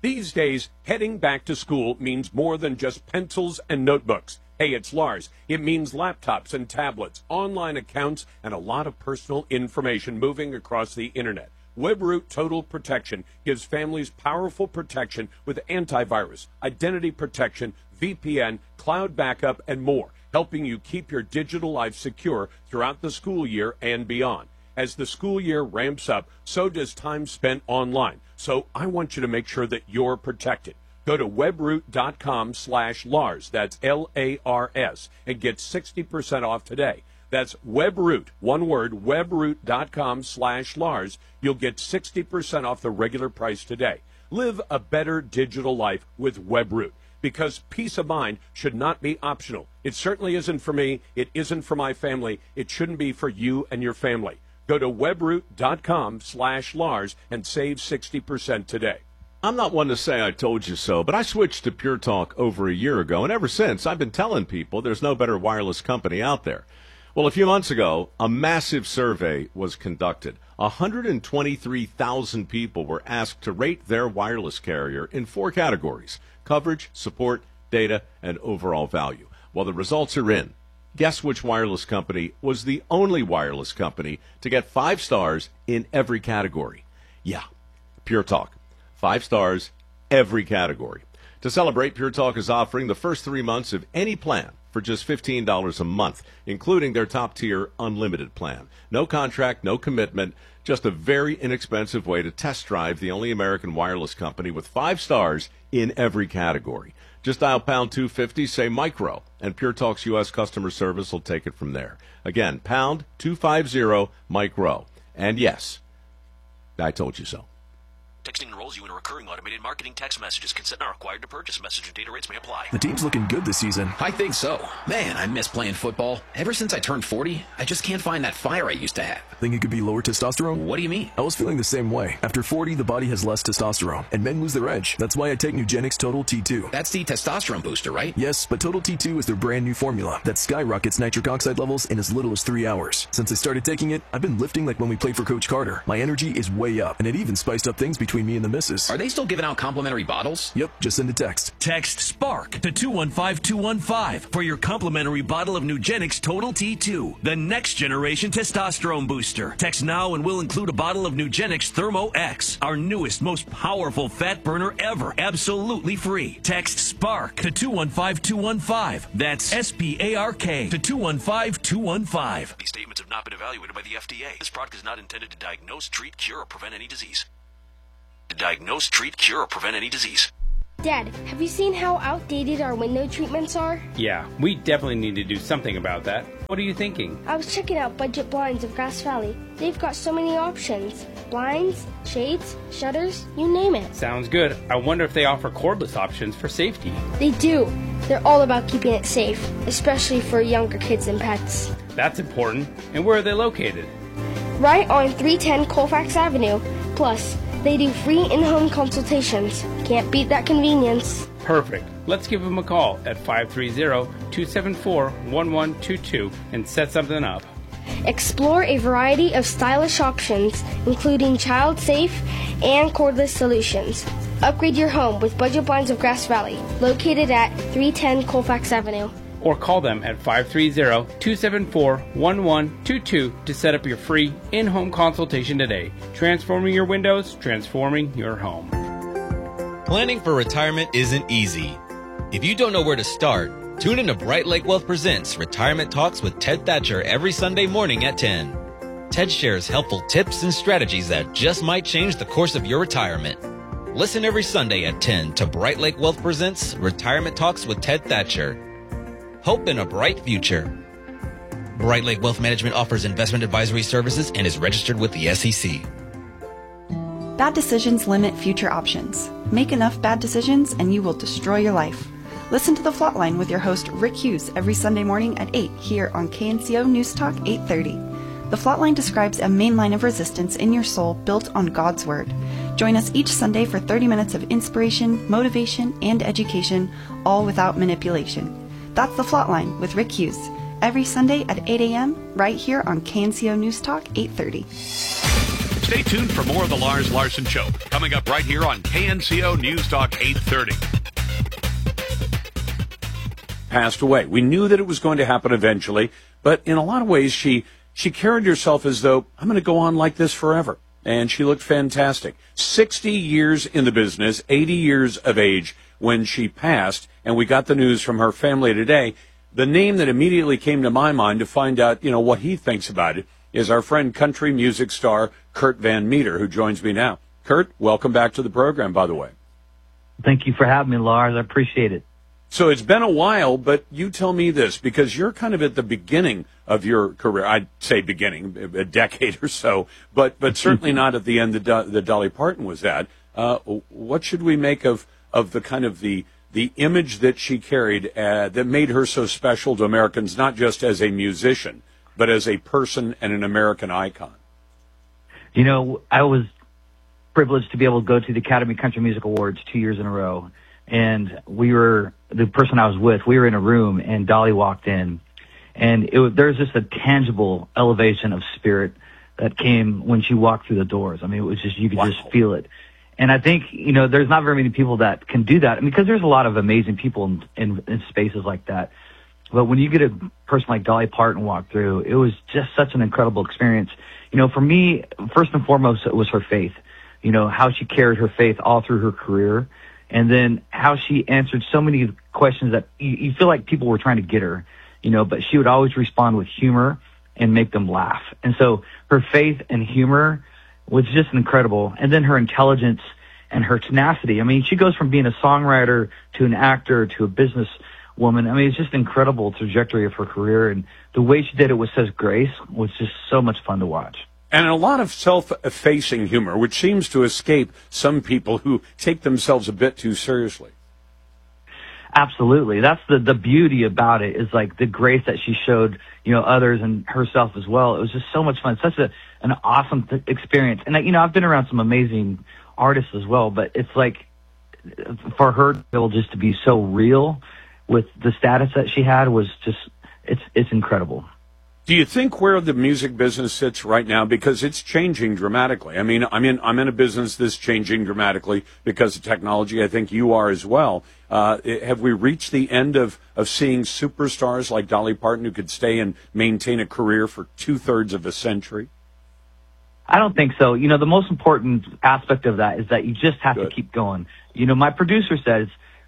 These days, heading back to school means more than just pencils and notebooks. Hey, it's Lars. It means laptops and tablets, online accounts, and a lot of personal information moving across the internet. WebRoot Total Protection gives families powerful protection with antivirus, identity protection, VPN, cloud backup, and more, helping you keep your digital life secure throughout the school year and beyond. As the school year ramps up, so does time spent online. So I want you to make sure that you're protected. Go to webroot.com/Lars, that's Lars, and get 60% off today. That's WebRoot, one word, webroot.com/Lars. You'll get 60% off the regular price today. Live a better digital life with WebRoot, because peace of mind should not be optional. It certainly isn't for me. It isn't for my family. It shouldn't be for you and your family. Go to webroot.com/Lars and save 60% today. I'm not one to say I told you so, but I switched to Pure Talk over a year ago, and ever since I've been telling people there's no better wireless company out there. Well, a few months ago, a massive survey was conducted. 123,000 people were asked to rate their wireless carrier in 4 categories: coverage, support, data, and overall value. Well, the results are in. Guess which wireless company was the only wireless company to get 5 stars in every category? Yeah, Pure Talk. 5 stars, every category. To celebrate, Pure Talk is offering the first 3 months of any plan for just $15 a month, including their top-tier unlimited plan. No contract, no commitment, just a very inexpensive way to test drive the only American wireless company with 5 stars in every category. Just dial pound 250, say micro, and Pure Talk's U.S. customer service will take it from there. Again, pound 250 micro. And yes, I told you so. Texting enrolls you in a recurring automated marketing text messages. Consent not required to purchase. Message and data rates may apply. The team's looking good this season. I think so. Man, I miss playing football. Ever since I turned 40, I just can't find that fire I used to have. Think it could be lower testosterone? What do you mean? I was feeling the same way. After 40, the body has less testosterone, and men lose their edge. That's why I take Nugenix Total T2. That's the testosterone booster, right? Yes, but Total T2 is their brand new formula that skyrockets nitric oxide levels in as little as 3 hours. Since I started taking it, I've been lifting like when we played for Coach Carter. My energy is way up, and it even spiced up things between me and the missus. Are they still giving out complimentary bottles? Yep, just send a text. Text SPARK to 215-215 for your complimentary bottle of Nugenix Total T2, the next generation testosterone booster. Text now and we'll include a bottle of Nugenix Thermo X, our newest, most powerful fat burner ever, absolutely free. Text SPARK to 215-215. That's SPARK to 215-215. These statements have not been evaluated by the FDA. This product is not intended to diagnose, treat, cure, or prevent any disease. Diagnose, treat, cure, or prevent any disease. Dad, have you seen how outdated our window treatments are? Yeah, we definitely need to do something about that. What are you thinking? I was checking out Budget Blinds of Grass Valley. They've got so many options. Blinds, shades, shutters, you name it. Sounds good. I wonder if they offer cordless options for safety. They do. They're all about keeping it safe, especially for younger kids and pets. That's important. And where are they located? Right on 310 Colfax Avenue. Plus, they do free in-home consultations. Can't beat that convenience. Perfect. Let's give them a call at 530-274-1122 and set something up. Explore a variety of stylish options, including child-safe and cordless solutions. Upgrade your home with Budget Blinds of Grass Valley, located at 310 Colfax Avenue. Or call them at 530-274-1122 to set up your free in-home consultation today. Transforming your windows, transforming your home. Planning for retirement isn't easy. If you don't know where to start, tune in to Bright Lake Wealth Presents Retirement Talks with Ted Thatcher every Sunday morning at 10. Ted shares helpful tips and strategies that just might change the course of your retirement. Listen every Sunday at 10 to Bright Lake Wealth Presents Retirement Talks with Ted Thatcher. Hope in a bright future. Bright Lake Wealth Management offers investment advisory services and is registered with the SEC. Bad decisions limit future options. Make enough bad decisions and you will destroy your life. Listen to The Flatline with your host Rick Hughes every Sunday morning at 8 here on KNCO News Talk 830. The Flatline describes a main line of resistance in your soul built on God's Word. Join us each Sunday for 30 minutes of inspiration, motivation, and education, all without manipulation. That's The Flatline with Rick Hughes, every Sunday at 8 a.m. right here on KNCO News Talk 830. Stay tuned for more of the Lars Larson Show, coming up right here on KNCO News Talk 830. Passed away. We knew that it was going to happen eventually, but in a lot of ways, she carried herself as though, I'm going to go on like this forever. And she looked fantastic. 60 years in the business, 80 years of age when she passed, and we got the news from her family today. The name that immediately came to my mind to find out, what he thinks about it is our friend country music star Kurt Van Meter, who joins me now. Kurt, welcome back to the program, by the way. Thank you for having me, Lars. I appreciate it. So it's been a while, but you tell me this, because you're kind of at the beginning of your career. I'd say beginning, a decade or so, but certainly not at the end that Dolly Parton was at. What should we make of the kind of the image that she carried that made her so special to Americans, not just as a musician, but as a person and an American icon? I was privileged to be able to go to the Academy Country Music Awards 2 years in a row. And the person I was with, we were in a room, and Dolly walked in. And there's just a tangible elevation of spirit that came when she walked through the doors. I mean, it was just, you could just feel it. And I think, there's not very many people that can do that. Because there's a lot of amazing people in spaces like that. But when you get a person like Dolly Parton walk through, it was just such an incredible experience. For me, first and foremost, it was her faith. How she carried her faith all through her career. And then how she answered so many questions that you feel like people were trying to get her, but she would always respond with humor and make them laugh. And so her faith and humor was just incredible. And then her intelligence and her tenacity. I mean, she goes from being a songwriter to an actor to a businesswoman. I mean, it's just an incredible trajectory of her career. And the way she did it with such grace was just so much fun to watch. And a lot of self-effacing humor, which seems to escape some people who take themselves a bit too seriously. Absolutely. That's the beauty about it, is like the grace that she showed, others and herself as well. It was just so much fun. Such an awesome experience. And, I've been around some amazing artists as well, but it's like for her to be able just to be so real with the status that she had was just, it's incredible. Do you think where the music business sits right now, because it's changing dramatically? I mean, I'm in a business that's changing dramatically because of technology. I think you are as well. Have we reached the end of seeing superstars like Dolly Parton who could stay and maintain a career for 2/3 of a century? I don't think so. The most important aspect of that is that you just have to keep going. My producer says,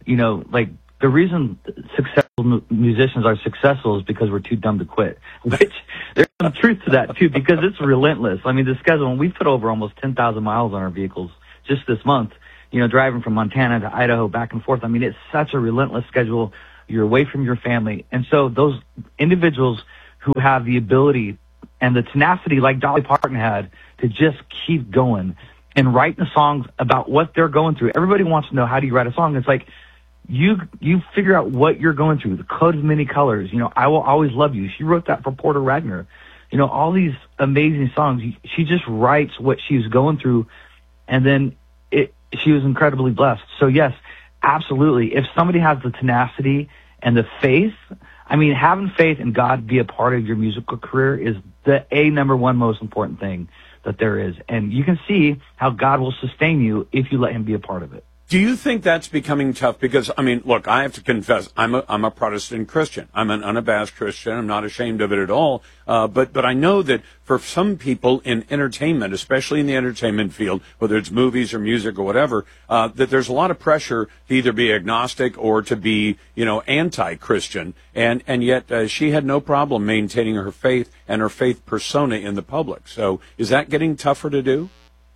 the reason successful musicians are successful is because we're too dumb to quit, which there's some truth to that too, because it's relentless. I mean, the schedule, we put over almost 10,000 miles on our vehicles just this month, driving from Montana to Idaho back and forth. I mean, it's such a relentless schedule. You're away from your family. And so those individuals who have the ability and the tenacity like Dolly Parton had to just keep going and writing songs about what they're going through. Everybody wants to know, how do you write a song? It's like, you figure out what you're going through, the code of many colors. I Will Always Love You. She wrote that for Porter Wagner. All these amazing songs. She just writes what she's going through, and then she was incredibly blessed. So yes, absolutely. If somebody has the tenacity and the faith, I mean, having faith in God be a part of your musical career is the number one most important thing that there is. And you can see how God will sustain you if you let him be a part of it. Do you think that's becoming tough? Because, I mean, look, I have to confess, I'm a Protestant Christian. I'm an unabashed Christian. I'm not ashamed of it at all. But I know that for some people in entertainment, especially in the entertainment field, whether it's movies or music or whatever, that there's a lot of pressure to either be agnostic or to be, anti-Christian. And yet she had no problem maintaining her faith and her faith persona in the public. So is that getting tougher to do?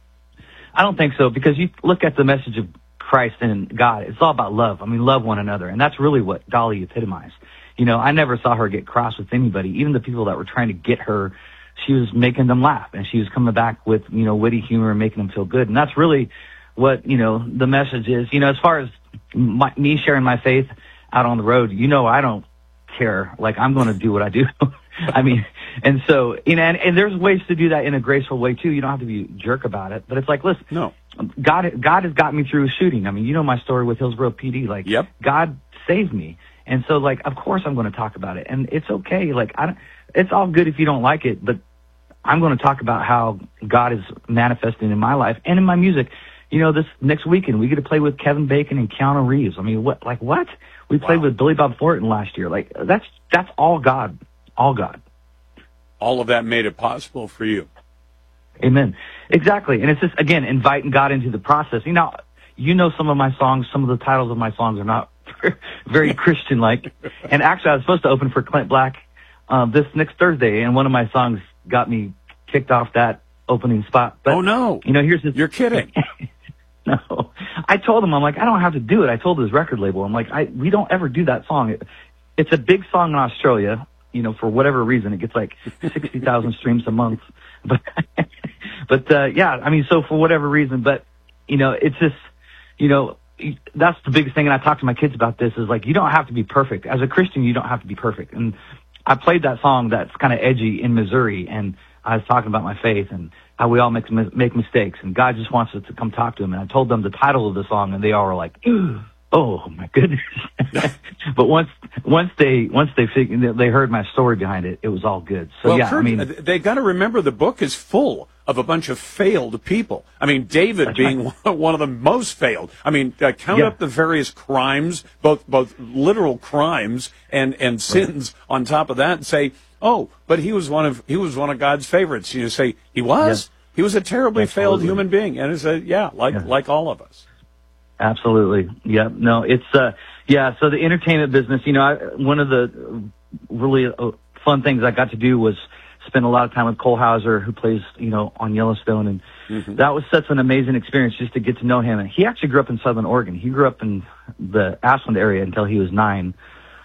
I don't think so, because you look at the message of Christ and God, it's all about love. I mean, love one another. And that's really what Dolly epitomized. I never saw her get cross with anybody. Even the people that were trying to get her, she was making them laugh, and she was coming back with, witty humor and making them feel good. And that's really what, the message is. As far as me sharing my faith out on the road, I don't care. Like, I'm going to do what I do. I mean, and so, and there's ways to do that in a graceful way too. You don't have to be a jerk about it, but it's like, listen, no. God has got me through a shooting. I mean, my story with Hillsborough PD. Like, yep. God saved me. And so, like, of course I'm going to talk about it. And it's okay. Like, it's all good if you don't like it, but I'm going to talk about how God is manifesting in my life and in my music. You know, this next weekend, we get to play with Kevin Bacon and Keanu Reeves. I mean, what? We played with Billy Bob Thornton last year. Like, that's all God. All God. All of that made it possible for you. Amen. Exactly. And it's just, again, inviting God into the process. You know some of my songs, some of the titles of my songs are not very Christian-like. And actually, I was supposed to open for Clint Black this next Thursday, and one of my songs got me kicked off that opening spot. But, oh, no. You know, here's this. You're kidding. No. I told him, I'm like, I don't have to do it. I told his record label, I'm like, we don't ever do that song. It's a big song in Australia. You know, for whatever reason, it gets like 60,000 streams a month. But yeah, I mean, so for whatever reason, but, you know, it's just, you know, that's the biggest thing. And I talk to my kids about this is like, you don't have to be perfect. As a Christian, you don't have to be perfect. And I played that song that's kind of edgy in Missouri, and I was talking about my faith and how we all make mistakes, and God just wants us to come talk to him. And I told them the title of the song, and they all were like, oh my goodness. But once they heard my story behind it, it was all good. So well, yeah, Kurt, I mean, they got to remember the book is full of a bunch of failed people. I mean, David being one of the most failed. I mean, count up the various crimes, both literal crimes and sins on top of that, and say, oh, but he was one of God's favorites. You say he was. Yeah. He was a terribly failed human being, and it's like all of us. Absolutely. Yeah. No, it's yeah. So the entertainment business, you know, one of the really fun things I got to do was spend a lot of time with Cole Hauser, who plays, you know, on Yellowstone, and that was such an amazing experience just to get to know him. And he actually grew up in Southern Oregon. He grew up in the Ashland area until he was 9.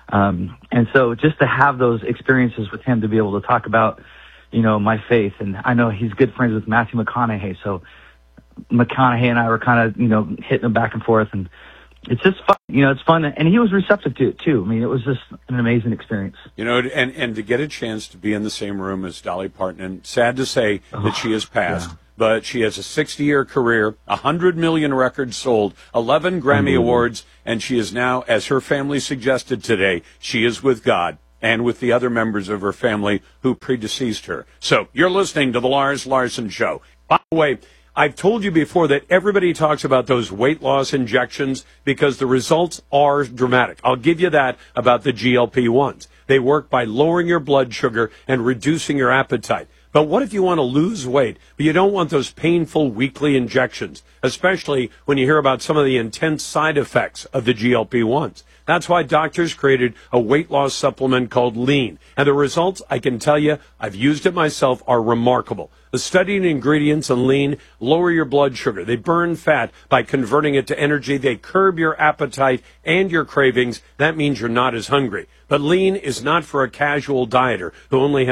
And so just to have those experiences with him, to be able to talk about, you know, my faith, and I know he's good friends with Matthew McConaughey, so McConaughey and I were kind of, you know, hitting them back and forth, and it's just fun. You know, it's fun, and he was receptive to it too. I mean, it was just an amazing experience. You know, and to get a chance to be in the same room as Dolly Parton, and sad to say that she has passed, but she has a 60-year career, 100 million records sold, 11 Grammy Awards, and she is now, as her family suggested today, she is with God and with the other members of her family who predeceased her. So you're listening to The Lars Larson Show. By the way, I've told you before that everybody talks about those weight loss injections because the results are dramatic. I'll give you that about the GLP-1s. They work by lowering your blood sugar and reducing your appetite. But what if you want to lose weight, but you don't want those painful weekly injections, especially when you hear about some of the intense side effects of the GLP-1s? That's why doctors created a weight loss supplement called Lean. And the results, I can tell you, I've used it myself, are remarkable. The studied ingredients in Lean lower your blood sugar. They burn fat by converting it to energy. They curb your appetite and your cravings. That means you're not as hungry. But Lean is not for a casual dieter who only has